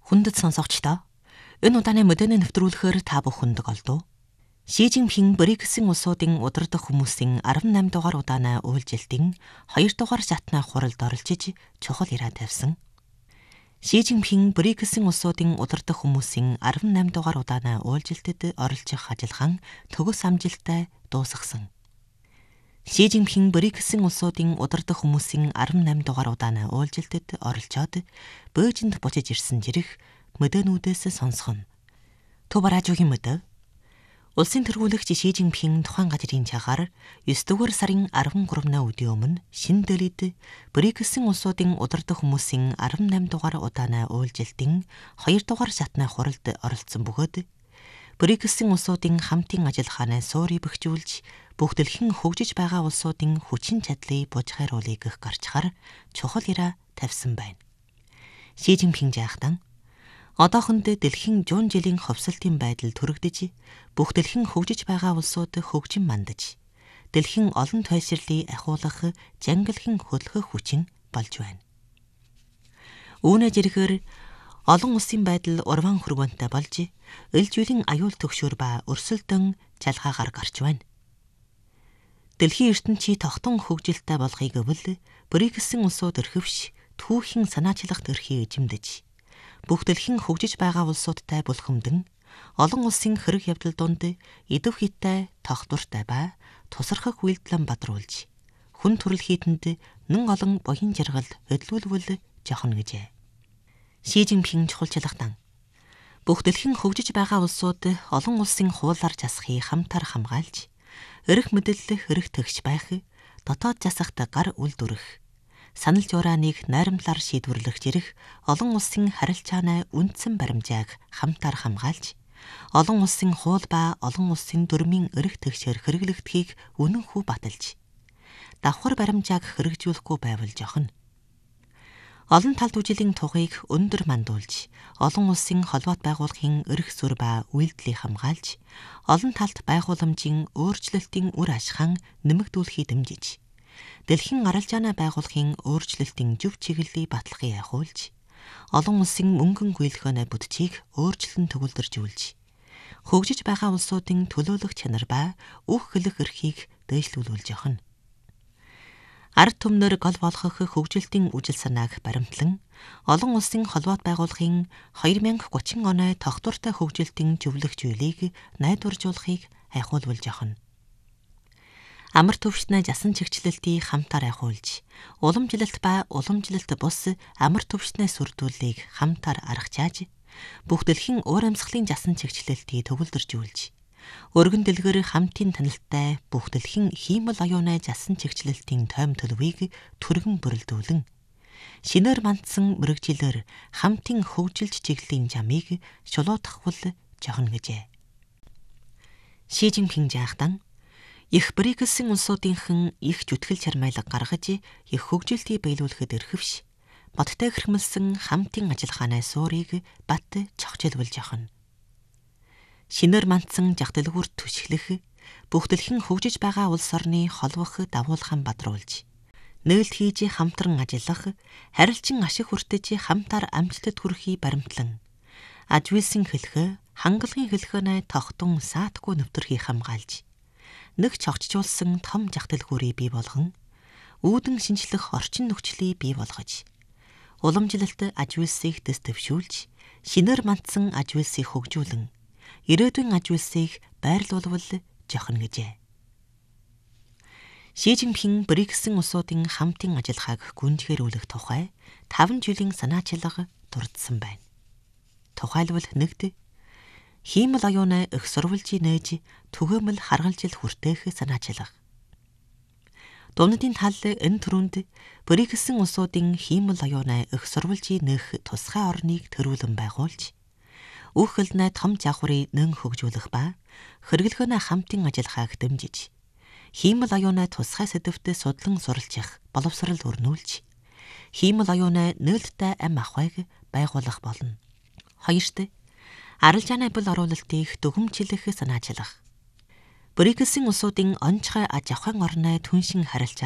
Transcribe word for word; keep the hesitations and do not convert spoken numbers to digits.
Хүндэт сонсогчдоо энэ удааны мэдээний нэвтрүүлгээр та бүхэнд голдов. Ши Жинпин БРИКС-ийн улсуудын удирдах хүмүүсийн арван найман дугаар удааны уулзалтын хоёр дугаар шатны хуралд оролцож чухал яриа тавьсан. Ши Жинпин БРИКС-ийн улсуудын удирдах хүмүүсийн арван найман дугаар удааны уулзалтад оролцох ажиллагаан төгс амжилттай дуусгасан. Ши Жинпин БРИКС-ийн улсуудын удирдах хүмүүсийн арван найман дугаар удааны уулзалтад оролцоод Бээжинд буцаж ирсэн жирэх мэдээнүүдээс сонсгоно. Төв радиогийн мэдээ. Улсын тэргүүлэгч Ши Жинпин тухайн газрын чагаар ёс дугаар сарын арван гуравны өдрийн өмнө шинэ Делид БРИКС-ийн улсуудын удирдах хүмүүсийн арван найман дугаар удааны уулзалтын хоёр дугаар шатны хуралд оролцсон бөгөөд БРИКС-ийн улсуудын хамтын ажиллагааны суурийг бэхжүүлж бүх дэлхийн хөгжиж байгаа улсуудын хүчин чадлыг бужхайруулах гэх гарчгаар чухал яриа тавьсан байна. Ши Жинпин жаахтан одоохондоо дэлхийн жуун жилийн ховсолтын байдал төрөгдөж, бүх дэлхийн хөгжиж байгаа улсууд хөгжин мандаж, дэлхийн олон тойшрлыг ахиулах жангилхэн хөдөлгөх хүчин болж байна. Үүнээ жиргээр олон улсын байдал урван хөргөнтэй болж, ил жилийн аюул төгшөр ба өрсөлдөн жалгаагаар гарч байна. Дэлхийн ертөнцийн тогтун хөгжилтэй болохыг өвөл БРИКС-ийн улсууд өрхөвш түүхийн санаачлагт өрхий эзэмдэж, бүх дэлхийн хөгжиж байгаа улсуудтай бүлхэмдэн, олон улсын хэрэг явдал донд идэв хиттэй, тогтвортой ба тусархах үйлдэлэн бадруулж, хүн төрөл хийтэнд нэн олон боён жаргал хөдлүүлвэл жохно гэжээ. Ши Жинпин чухалчлагтан бүх дэлхийн хөгжиж байгаа улсууд олон улсын хуулиар засахыг хамтар хамгаалж, эрх мэдэл эрх төгс байх, дотоод засахт гар үлдүрэх, санал журааныг найрамдлаар шийдвэрлэх зэрэг олон улсын харилцааны үндсэн баримжааг хамтар хамгаалж, олон улсын хууль ба олон улсын дүрмийн эрх төгсөөр хэрэглэгдэхийг үнэнхүү баталж, давхар баримжааг хэрэгжүүлэхгүй байвал жохно. Олон талд үжилийн тугыг өндөр мандуулж, олон улсын холбоот байгууллагын эрх зүйр ба үйлдэлийг хамгаалж, олон талт байгууламжийн өөрчлөлтийн үр ашгаан нэмэгдүүлэхийг дэмжиж, дэлхийн аралжааны байгууллагын өөрчлөлтийн зөв чиглэлийг баталгахыг ахиулж, олон улсын мөнгөн гүйлхөөний бүтцийг өөрчлөн төгөлдржүүлж, хөгжиж байгаа улсуудын төлөөлөх чанар ба үг хэлэх эрхийг дээшлүүлүүлж явах нь. Ард түмнэр гол болгох хөгжилтийн үжил санааг баримтлан, олон улсын холбоот байгууллагын хоёр мянга гучин оны тогтвортой хөгжилтийн зөвлөх зүйлийг найдваржуулахыг айхуулвал жохно. Амар төвшний жасан чигчлэлтийг хамтар айхуулж, уламжлалт ба уламжлалт бус амар төвшний сүрдүүлийг хамтар аргачааж, бүх дэлхийн уур амьсгалын жасан чигчлэлтийг төгөлдржүүлж, өргөн дэлгэр хамтын танилттай бүх дэлхийн хиймэл оюуны жасан чигчлэлтийн тойм төлөвийг түргэн бүрэлдүүлэн, шинээр мандсан мэрэгжилээр хамтын хөгжилж чиглэлийн жамыг шулуутгахвал жохно гэжээ. Ши Жинпин жаахтан их БРИКС-ийн улсуудынхан их зүтгэл чармайлаг гаргаж, их хөгжилтийг биелүүлэхэд эрхвш, бодтой хэрхмэлсэн хамтын ажиллагааны суурийг бат чогчилвал жохно. Шинээр мандсан жагдалгүйр түшиглэх, бүх дэлхийн хөгжиж байгаа улс орны холбох дагуулхан бадруулж, нээлт хийж хамтран ажиллах, харилцан ашиг хүртэж хамтаар амжилтад хүрэхийг баримтлан, аж үйлсэн хэлхээ, хангалагын хэлхээний тогтун саатгүй нэвтрхийг хамгаалж, нэг чогчжуулсан том жагдалгүйрийг бий болгон, үүдэн шинжлэх орчин нөхцөлийг бий болгож, уламжлалт аж үйлсийг дэс төвшүүлж, шинээр мандсан аж үйлсийг хөгжүүлэн, ирээдүйн аж үйлсийг байрлуулвал жохно гэжээ. Ши Жинпин БРИКС-ийн улсуудын хамтын ажиллагааг гүнзгийрүүлэх тухай таван жилийн санаачлага дурдсан байна. Тухайлбал нэгд, хиймэл оюуны их сурвалжийг нээж түгээмэл харгалжил хүртээх санаачлага. Дундын тал энэ төрөнд БРИКС-ийн улсуудын хиймэл оюуны их сурвалжийг нээх тусгай орныг төрүүлэн байгуулж, үг хэлний том жавхрыг нэн хөгжүүлэх ба хэрэглэхөөний хамтын ажиллагааг дэмжиж, хиймэл оюуны тусгай сэдвт судлан суралцах боловсрал өрнүүлж, хиймэл оюуны нээлттэй ам ахуйг байгуулах болно. Хоёрт, аралжааны бэл оруулалтыг дүгнэмжлэх санаачлах. БРИКС-ийн улсуудын онцгой аж ахуйн орны түншин харилцаа